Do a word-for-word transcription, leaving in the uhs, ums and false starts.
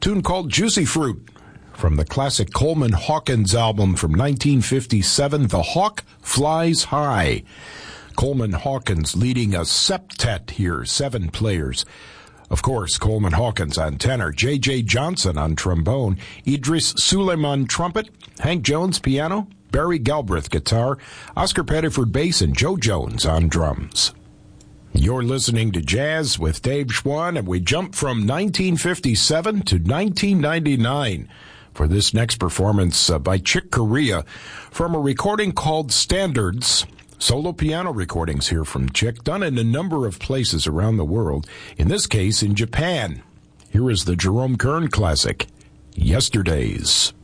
tune called Juicy Fruit from the classic Coleman Hawkins album from nineteen fifty-seven, The Hawk Flies High. Coleman Hawkins leading a septet here, seven players. Of course, Coleman Hawkins on tenor, J J. Johnson on trombone, Idris Suleiman trumpet, Hank Jones piano, Barry Galbraith guitar, Oscar Pettiford bass, and Joe Jones on drums. You're listening to Jazz with Dave Schwann, and we jump from nineteen fifty-seven to nineteen ninety-nine for this next performance uh, by Chick Corea from a recording called Standards. Solo piano recordings here from Chick, done in a number of places around the world, in this case in Japan. Here is the Jerome Kern classic, Yesterdays.